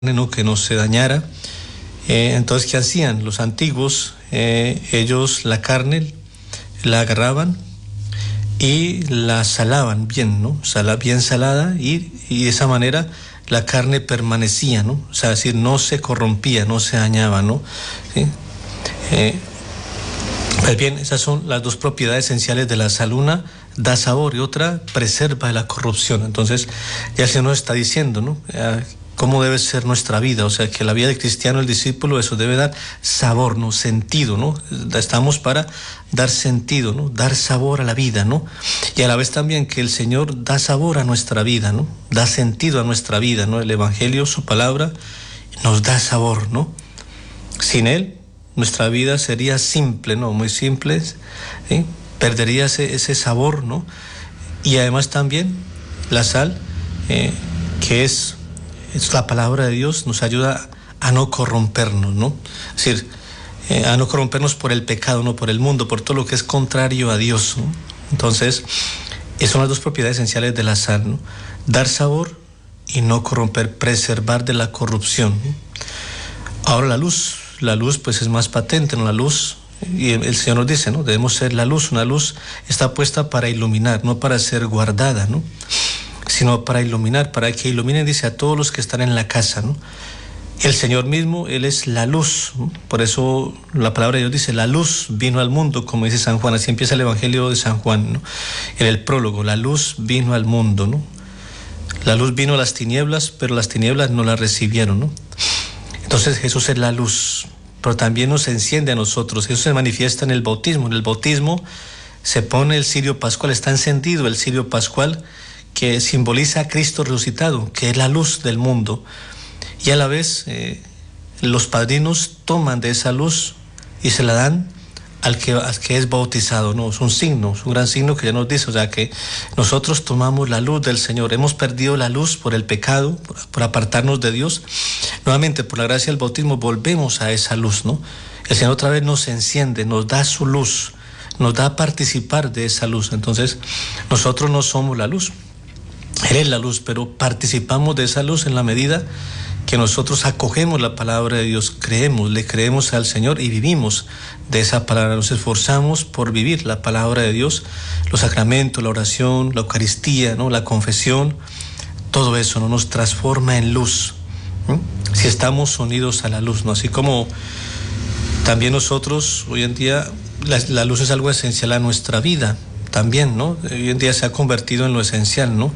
¿no? Que no se dañara. Entonces, ¿qué hacían? Los antiguos, ellos la carne la agarraban y la salaban bien, ¿no? Bien salada y de esa manera la carne permanecía, ¿no? O sea, es decir, no se corrompía, no se dañaba, ¿no? ¿Sí? Pues bien, esas son las dos propiedades esenciales de la sal. Una da sabor y otra preserva de la corrupción. Entonces, ya el Señor nos está diciendo, ¿no? Cómo debe ser nuestra vida, o sea, que la vida del cristiano, el discípulo, eso debe dar sabor, ¿no? Sentido, ¿no? Estamos para dar sentido, ¿no? Dar sabor a la vida, ¿no? Y a la vez también que el Señor da sabor a nuestra vida, ¿no? Da sentido a nuestra vida, ¿no? El Evangelio, su palabra, nos da sabor, ¿no? Sin Él, nuestra vida sería simple, ¿no? Muy simple, ¿sí? Perdería ese sabor, ¿no? Y además también la sal, que es la palabra de Dios, nos ayuda a no corrompernos, ¿no? Es decir, a no corrompernos por el pecado, no por el mundo, por todo lo que es contrario a Dios, ¿no? Entonces, esas son las dos propiedades esenciales de la sal, ¿no? Dar sabor y no corromper, preservar de la corrupción, ¿no? Ahora la luz pues es más patente, ¿no? La luz, y el Señor nos dice, ¿no? Debemos ser la luz. Una luz está puesta para iluminar, no para ser guardada, ¿no? Sino para iluminar, para que iluminen, dice, a todos los que están en la casa, ¿no? El Señor mismo, Él es la luz, ¿no? Por eso la palabra de Dios dice, la luz vino al mundo, como dice San Juan. Así empieza el Evangelio de San Juan, ¿no? En el prólogo, la luz vino al mundo, ¿no? La luz vino a las tinieblas, pero las tinieblas no la recibieron, ¿no? Entonces Jesús es la luz, pero también nos enciende a nosotros. Eso se manifiesta en el bautismo. En el bautismo se pone el cirio pascual, está encendido el cirio pascual, que simboliza a Cristo resucitado, que es la luz del mundo. Y a la vez los padrinos toman de esa luz y se la dan al que es bautizado, ¿no? Es un signo, es un gran signo que ya nos dice, o sea, que nosotros tomamos la luz del Señor. Hemos perdido la luz por el pecado, por apartarnos de Dios. Nuevamente, por la gracia del bautismo, volvemos a esa luz, ¿no? El Señor otra vez nos enciende, nos da su luz, nos da a participar de esa luz. Entonces, nosotros no somos la luz. Él es la luz, pero participamos de esa luz en la medida que nosotros acogemos la palabra de Dios, le creemos al Señor y vivimos de esa palabra. Nos esforzamos por vivir la palabra de Dios, los sacramentos, la oración, la Eucaristía, ¿no? La confesión, todo eso, ¿no? Nos transforma en luz, ¿no? Si estamos unidos a la luz, ¿no? Así como también nosotros hoy en día, la luz es algo esencial a nuestra vida. También, ¿no? Hoy en día se ha convertido en lo esencial, ¿no?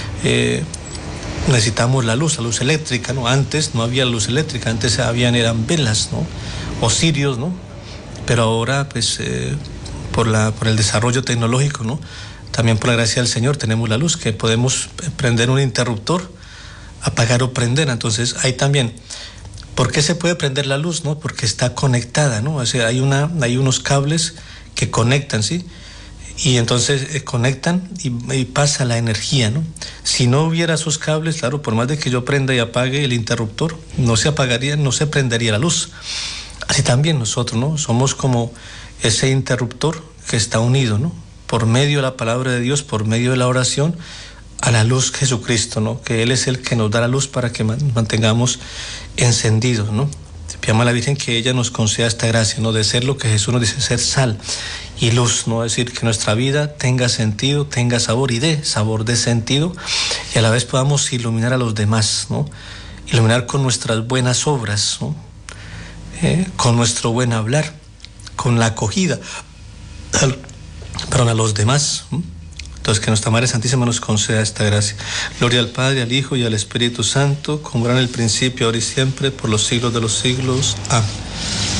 Necesitamos la luz eléctrica, ¿no? Antes no había luz eléctrica, antes eran velas, ¿no? O cirios, ¿no? Pero ahora, pues, por el desarrollo tecnológico, ¿no? También por la gracia del Señor tenemos la luz, que podemos prender un interruptor, apagar o prender. Entonces, ahí también, ¿por qué se puede prender la luz, no? Porque está conectada, ¿no? O sea, hay unos cables que conectan, ¿sí? Y entonces conectan y pasa la energía, ¿no? Si no hubiera esos cables, claro, por más de que yo prenda y apague el interruptor, no se apagaría, no se prendería la luz. Así también nosotros, ¿no? Somos como ese interruptor que está unido, ¿no? Por medio de la palabra de Dios, por medio de la oración, a la luz Jesucristo, ¿no? Que Él es el que nos da la luz para que mantengamos encendidos, ¿no? Pidamos a la Virgen que ella nos conceda esta gracia, ¿no? De ser lo que Jesús nos dice, ser sal y luz, ¿no? Es decir, que nuestra vida tenga sentido, tenga sabor y dé sabor, de sentido, y a la vez podamos iluminar a los demás, ¿no? Iluminar con nuestras buenas obras, ¿no? Con nuestro buen hablar, con la acogida, a los demás, ¿no? Entonces, que nuestra Madre Santísima nos conceda esta gracia. Gloria al Padre, al Hijo y al Espíritu Santo, como era en el principio, ahora y siempre, por los siglos de los siglos. Amén.